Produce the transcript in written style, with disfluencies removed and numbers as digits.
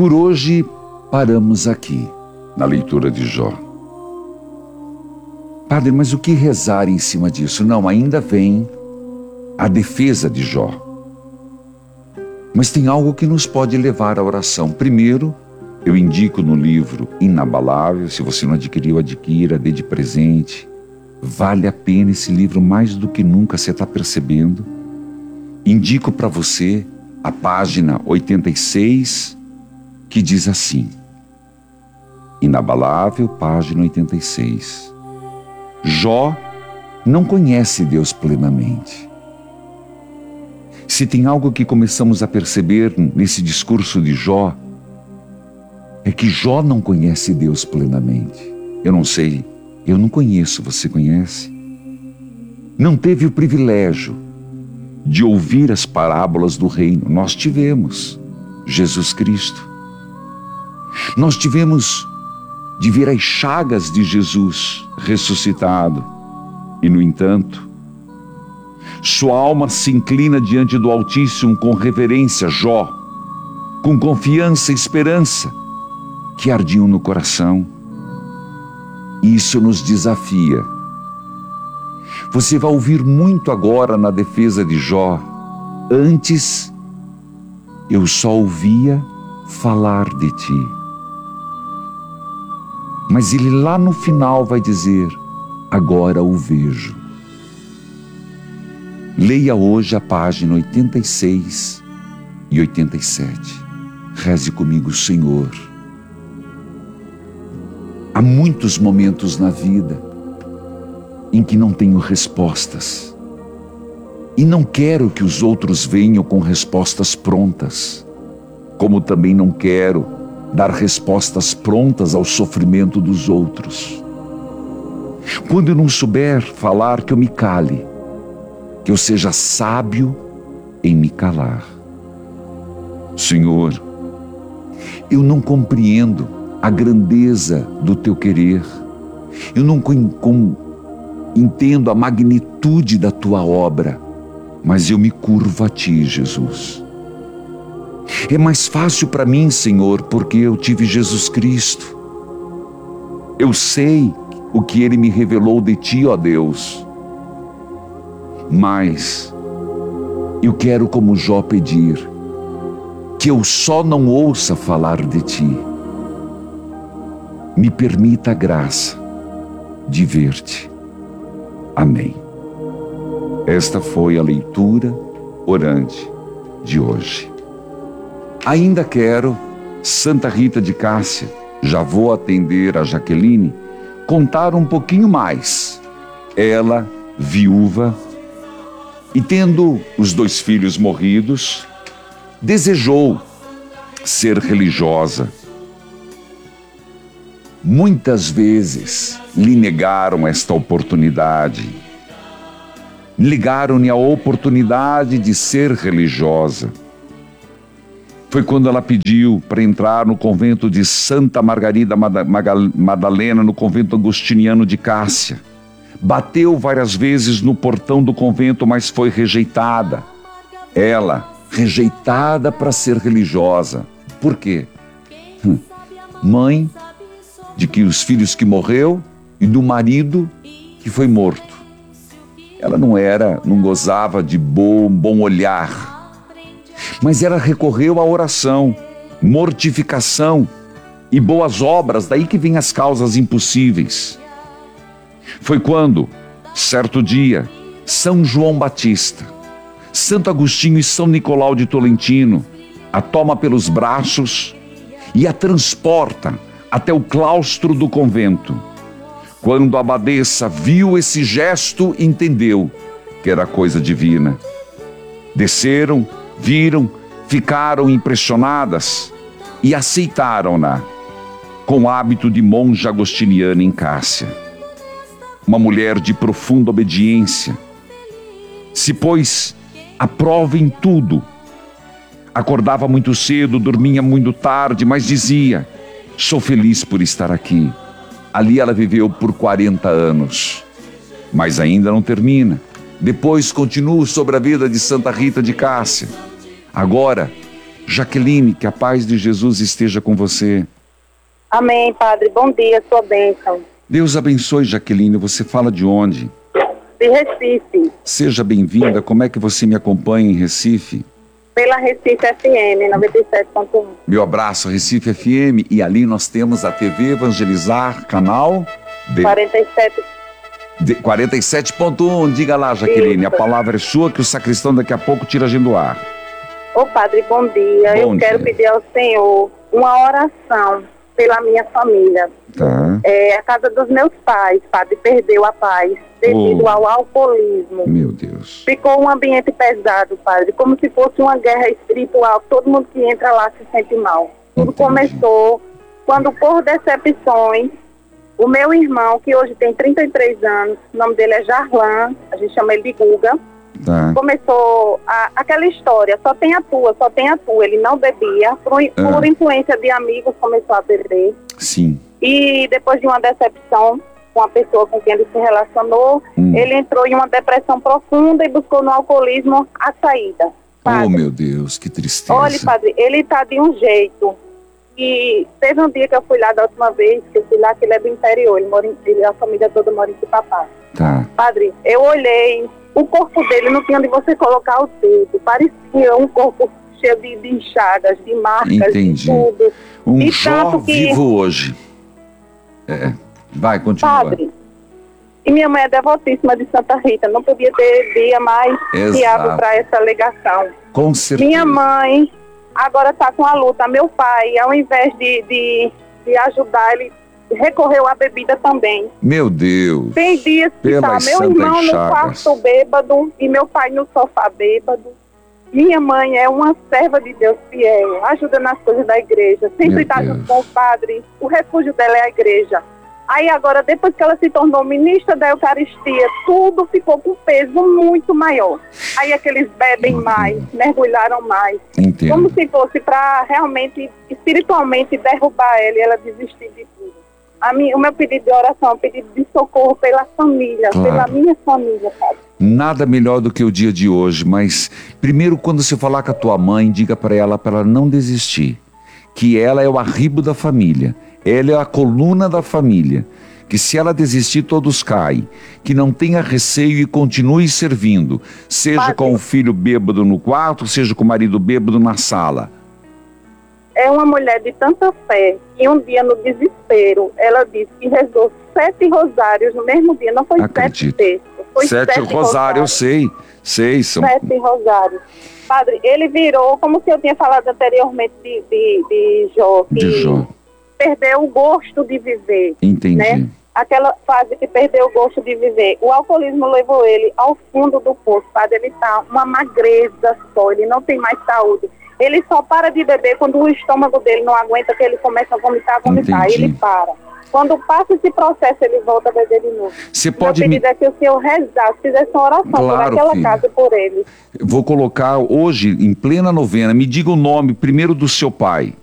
Por hoje paramos aqui na leitura de Jó. Padre, mas o que rezar em cima disso? Não, ainda vem a defesa de Jó. Mas tem algo que nos pode levar à oração. Primeiro, eu indico no livro Inabalável, se você não adquiriu, adquira, dê de presente. Vale a pena esse livro mais do que nunca, você está percebendo? Indico para você a página 86, que diz assim, Inabalável, página 86. Jó não conhece Deus plenamente. Se tem algo que começamos a perceber nesse discurso de Jó, é que Jó não conhece Deus plenamente. Eu não sei, eu não conheço, você conhece? Não teve o privilégio de ouvir as parábolas do reino. Nós tivemos Jesus Cristo. Nós tivemos de ver as chagas de Jesus ressuscitado. E, no entanto, sua alma se inclina diante do Altíssimo com reverência, Jó, com confiança e esperança que ardiam no coração. Isso nos desafia. Você vai ouvir muito agora na defesa de Jó. Antes, eu só ouvia falar de ti. Mas ele lá no final vai dizer, agora o vejo. Leia hoje a página 86 e 87. Reze comigo, Senhor. Há muitos momentos na vida em que não tenho respostas. E não quero que os outros venham com respostas prontas. Como também não quero dar respostas prontas ao sofrimento dos outros. Quando eu não souber falar, que eu me cale, que eu seja sábio em me calar. Senhor, eu não compreendo a grandeza do teu querer, eu não entendo a magnitude da tua obra, mas eu me curvo a ti, Jesus. É mais fácil para mim, Senhor, porque eu tive Jesus Cristo. Eu sei o que Ele me revelou de Ti, ó Deus. Mas eu quero, como Jó, pedir que eu só não ouça falar de Ti. Me permita a graça de ver-te. Amém. Esta foi a leitura orante de hoje. Ainda quero, Santa Rita de Cássia, já vou atender a Jaqueline, contar um pouquinho mais. Ela, viúva, e tendo os 2 filhos morridos, desejou ser religiosa. Muitas vezes lhe negaram esta oportunidade. Negaram-lhe a oportunidade de ser religiosa. Foi quando ela pediu para entrar no convento de Santa Margarida Madalena, no convento agostiniano de Cássia. Bateu várias vezes no portão do convento, mas foi rejeitada. Ela, rejeitada para ser religiosa. Por quê? Mãe de que os filhos que morreu e do marido que foi morto. Ela não gozava de bom olhar. Mas ela recorreu à oração, mortificação e boas obras, daí que vêm as causas impossíveis. Foi quando, certo dia, São João Batista, Santo Agostinho e São Nicolau de Tolentino a toma pelos braços e a transporta até o claustro do convento. Quando a abadesa viu esse gesto, entendeu que era coisa divina. Desceram, viram, ficaram impressionadas e aceitaram-na com hábito de monja agostiniana em Cássia. Uma mulher de profunda obediência, se pôs à prova em tudo. Acordava muito cedo, dormia muito tarde, mas dizia, sou feliz por estar aqui. Ali ela viveu por 40 anos, mas ainda não termina. Depois continuo sobre a vida de Santa Rita de Cássia. Agora, Jaqueline, que a paz de Jesus esteja com você. Amém, Padre. Bom dia, sua bênção. Deus abençoe, Jaqueline. Você fala de onde? De Recife, Seja bem-vinda. Como é que você me acompanha em Recife? pela Recife FM 97.1. Meu abraço, Recife FM. E ali nós temos a TV Evangelizar, canal 47. 47.1. Diga lá, Jaqueline, a palavra é sua, que o sacristão daqui a pouco tira a gente do ar. Ô, Padre, bom dia. Bom Eu quero dia. pedir ao Senhor uma oração pela minha família. Tá. A casa dos meus pais, Padre, perdeu a paz devido ao alcoolismo. Meu Deus. Ficou um ambiente pesado, Padre, como se fosse uma guerra espiritual. Todo mundo que entra lá se sente mal. Tudo Entendi. começou quando, por decepções, o meu irmão, que hoje tem 33 anos, o nome dele é Jarlan, a gente chama ele de Guga, Tá. começou aquela história, só tem a tua, ele não bebia, por influência de amigos começou a beber, Sim. e depois de uma decepção com a pessoa com quem ele se relacionou, ele entrou em uma depressão profunda e buscou no alcoolismo a saída. Padre. Oh, meu Deus, que tristeza. Olha, Padre, ele tá de um jeito. E teve um dia que eu fui lá da última vez, que eu fui lá, que ele é do interior, a família toda mora em Cipapá. Tá. Padre, eu olhei, o corpo dele não tinha onde você colocar o dedo, parecia um corpo cheio de chagas, de marcas, Entendi. de tudo. Um E Jó tanto que- vivo hoje. Vai, continua. Padre, e minha mãe é devotíssima de Santa Rita, não podia ter dia mais Exato. fiado para essa alegação. Com certeza. Minha mãe agora está com a luta. Meu pai, ao invés de ajudar, ele recorreu à bebida também. Meu Deus. Tem dias que está Pelas meu santas irmão no chagas. quarto bêbado e meu pai no sofá bêbado. Minha mãe é uma serva de Deus fiel, ajuda nas coisas da igreja, sempre Meu está junto Deus. com o padre. O refúgio dela é a igreja. Aí agora, depois que ela se tornou ministra da Eucaristia, tudo ficou com peso muito maior. Aí é que eles bebem mais, mergulharam mais. Entendo. Como se fosse para realmente, espiritualmente, derrubar ela e ela desistir de tudo. O meu pedido de oração é um pedido de socorro pela família, Claro. pela minha família, Padre. Nada melhor do que o dia de hoje, mas primeiro, quando você falar com a tua mãe, diga para ela não desistir, que ela é o arribo da família, ela é a coluna da família, que se ela desistir todos caem, que não tenha receio e continue servindo, seja Padre. com o filho bêbado no quarto, seja com o marido bêbado na sala. É uma mulher de tanta fé que um dia, no desespero, ela disse que rezou 7 rosários no mesmo dia, não foi 7 Acredito. textos, foi 7 rosários, eu sei, são 7 rosários. Padre, ele virou, como se eu tinha falado anteriormente de Jó, que de Jó. perdeu o gosto de viver, Entendi. né? Aquela fase que perdeu o gosto de viver. O alcoolismo levou ele ao fundo do poço, Padre. Ele tá uma magreza só, ele não tem mais saúde. Ele só para de beber quando o estômago dele não aguenta, que ele começa a vomitar. Entendi. Ele para. Quando passa esse processo, ele volta a beber de novo. Você Meu pode pedido é que o Senhor rezasse, fizesse uma oração por Claro, aquela filha. casa e por ele. Vou colocar hoje, em plena novena, me diga o nome primeiro do seu pai.